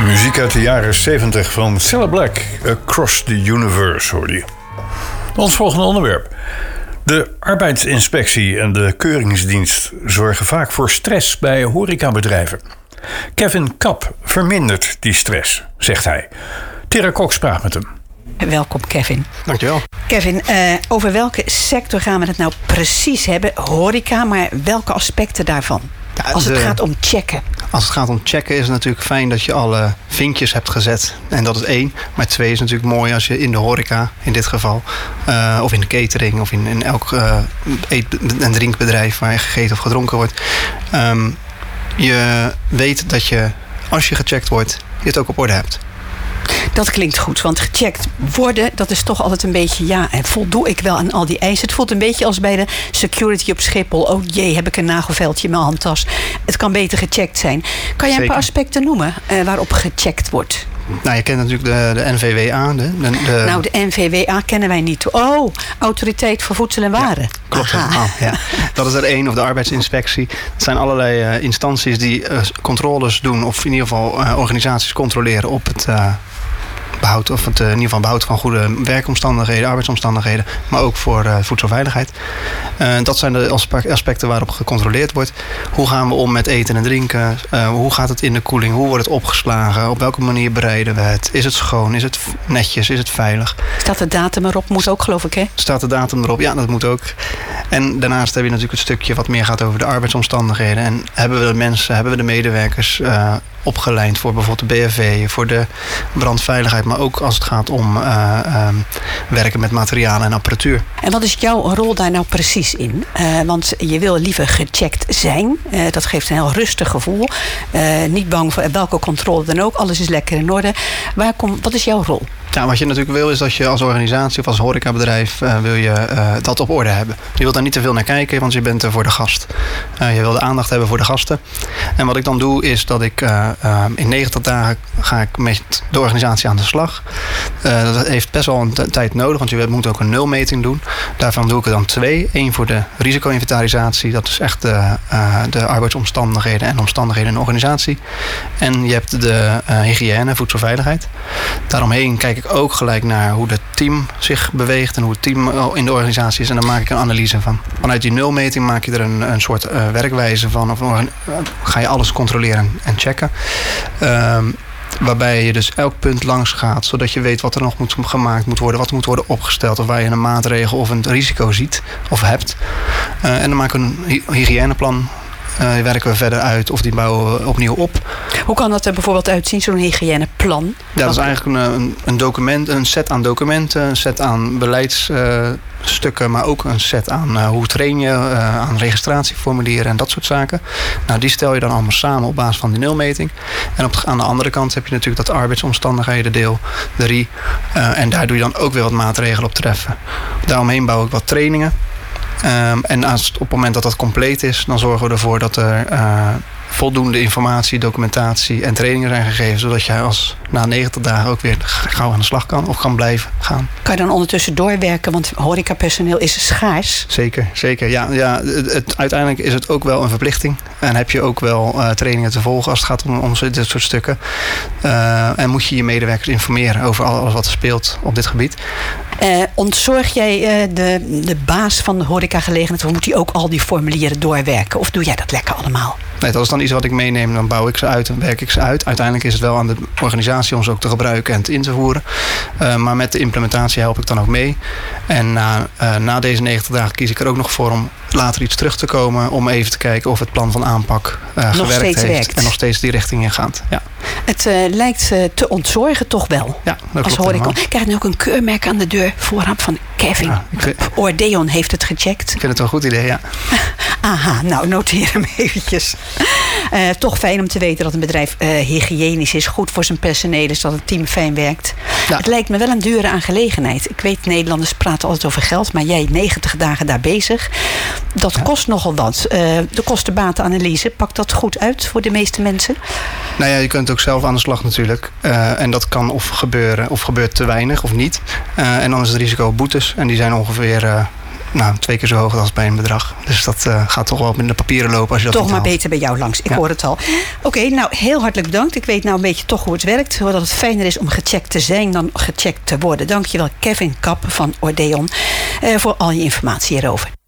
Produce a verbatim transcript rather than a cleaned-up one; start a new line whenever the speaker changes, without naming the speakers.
Muziek uit de jaren zeventig van Cilla Black, Across the Universe, hoorde je. Ons volgende onderwerp. De arbeidsinspectie en de keuringsdienst zorgen vaak voor stress bij horecabedrijven. Kevin Kapp vermindert die stress, zegt hij. Tera Kok sprak met hem.
Welkom, Kevin.
Dankjewel.
Kevin, uh, over welke sector gaan we het nou precies hebben? Horeca, maar welke aspecten daarvan? Ja, als het de, gaat om checken.
Als het gaat om checken is het natuurlijk fijn dat je alle vinkjes hebt gezet. En dat is één. Maar twee is natuurlijk mooi als je in de horeca, in dit geval, uh, of in de catering of in, in elk uh, eet- en drinkbedrijf waar je gegeten of gedronken wordt. Um, je weet dat je, als je gecheckt wordt, je het ook op orde hebt.
Dat klinkt goed, want gecheckt worden, dat is toch altijd een beetje, ja, en voldoe ik wel aan al die eisen? Het voelt een beetje als bij de security op Schiphol. Oh jee, heb ik een nagelveldje in mijn handtas. Het kan beter gecheckt zijn. Kan jij een paar aspecten noemen uh, waarop gecheckt wordt?
Nou, je kent natuurlijk de, de N V W A. De, de...
Nou, de N V W A kennen wij niet. Oh, Autoriteit voor Voedsel en Waren.
Ja, klopt helemaal. Ja. Dat is er één, of de arbeidsinspectie. Dat zijn allerlei uh, instanties die uh, controles doen, of in ieder geval uh, organisaties controleren op het uh, behoud, of het uh, in ieder geval behoud van goede werkomstandigheden, arbeidsomstandigheden, maar ook voor uh, voedselveiligheid. Uh, dat zijn de aspecten waarop gecontroleerd wordt. Hoe gaan we om met eten en drinken? Uh, hoe gaat het in de koeling? Hoe wordt het opgeslagen? Op welke manier bereiden we het? Is het schoon? Is het netjes? Is het veilig?
Staat de datum erop? Moet ook, geloof ik, hè?
Staat de datum erop? Ja, dat moet ook. En daarnaast heb je natuurlijk het stukje wat meer gaat over de arbeidsomstandigheden. En hebben we de mensen, hebben we de medewerkers uh, opgeleid voor bijvoorbeeld de B F V, voor de brandveiligheid, maar ook als het gaat om uh, um, werken met materialen en apparatuur.
En wat is jouw rol daar nou precies in? Uh, want je wil liever gecheckt zijn. Uh, dat geeft een heel rustig gevoel. Uh, niet bang voor welke controle dan ook. Alles is lekker in orde. Waar kom, wat is jouw rol?
Ja, wat je natuurlijk wil is dat je als organisatie of als horecabedrijf uh, wil je uh, dat op orde hebben. Je wilt daar niet te veel naar kijken, want je bent er voor de gast. Uh, je wil de aandacht hebben voor de gasten. En wat ik dan doe is dat ik uh, uh, in negentig dagen ga ik met de organisatie aan de slag. Uh, dat heeft best wel een t- tijd nodig, want je moet ook een nulmeting doen. Daarvan doe ik er dan twee. Eén voor de risico-inventarisatie. Dat is echt de, uh, de arbeidsomstandigheden en omstandigheden in de organisatie. En je hebt de uh, hygiëne, voedselveiligheid. Daaromheen kijk ik ook gelijk naar hoe het team zich beweegt en hoe het team in de organisatie is. En dan maak ik een analyse van. Vanuit die nulmeting maak je er een, een soort uh, werkwijze van. Of uh, ga je alles controleren en checken. Um, Waarbij je dus elk punt langs gaat, zodat je weet wat er nog moet gemaakt moet worden, wat er moet worden opgesteld, of waar je een maatregel of een risico ziet of hebt. Uh, en dan maken we een hy- hygiëneplan. Uh, die werken we verder uit of die bouwen we opnieuw op.
Hoe kan dat er bijvoorbeeld uitzien, zo'n hygiëneplan?
Ja, dat is eigenlijk een, een document, een set aan documenten, een set aan beleidsstukken, uh, maar ook een set aan uh, hoe train je, uh, aan registratieformulieren en dat soort zaken. Nou, die stel je dan allemaal samen op basis van die nulmeting. En op de, aan de andere kant heb je natuurlijk dat arbeidsomstandigheden deel drie. Uh, en daar doe je dan ook weer wat maatregelen op treffen. Daaromheen bouw ik wat trainingen. Um, en als het, op het moment dat dat compleet is, dan zorgen we ervoor dat er uh, voldoende informatie, documentatie en trainingen zijn gegeven, zodat je als na negentig dagen ook weer gauw aan de slag kan of kan blijven gaan.
Kan je dan ondertussen doorwerken, want horecapersoneel is schaars?
Zeker, zeker. Ja, ja het, het, uiteindelijk is het ook wel een verplichting. En heb je ook wel uh, trainingen te volgen als het gaat om, om dit soort stukken. Uh, en moet je je medewerkers informeren over alles wat er speelt op dit gebied.
Uh, ontzorg jij uh, de, de baas van de horecagelegenheid, of moet hij ook al die formulieren doorwerken? Of doe jij dat lekker allemaal?
Nee, dat is dan iets wat ik meeneem, dan bouw ik ze uit en werk ik ze uit. Uiteindelijk is het wel aan de organisatie om ze ook te gebruiken en te in te voeren. Uh, maar met de implementatie help ik dan ook mee. En na, uh, na deze negentig dagen kies ik er ook nog voor om later iets terug te komen, om even te kijken of het plan van aanpak uh, gewerkt heeft
werkt.
En nog steeds die richting in gaat. Ja.
Het uh, lijkt uh, te ontzorgen toch wel.
Ja, dat
als
klopt.
Ik krijg nu ook een keurmerk aan de deur voorhand van Kevin. Ja, vind... Oordeon heeft het gecheckt.
Ik vind het een goed idee, ja.
Aha, nou noteer hem eventjes. Uh, toch fijn om te weten dat een bedrijf uh, hygiënisch is, goed voor zijn personeel is, dat het team fijn werkt. Ja. Het lijkt me wel een dure aangelegenheid. Ik weet, Nederlanders praten altijd over geld, maar jij negentig dagen daar bezig. Dat ja. kost nogal wat. Uh, de kostenbatenanalyse, pakt dat goed uit voor de meeste mensen?
Nou ja, je kunt ook zelf aan de slag natuurlijk. Uh, en dat kan of gebeuren, of gebeurt te weinig of niet. Uh, en dan is het risico boetes. En die zijn ongeveer uh, nou, twee keer zo hoog als bij een bedrag. Dus dat uh, gaat toch wel in de papieren lopen als je dat
toch
niet
maar
haalt.
beter bij jou langs. Ik
ja.
hoor het al. Oké, okay, nou heel hartelijk bedankt. Ik weet nou een beetje toch hoe het werkt. Dat het fijner is om gecheckt te zijn dan gecheckt te worden. Dankjewel Kevin Kap van Ordeon uh, voor al je informatie hierover.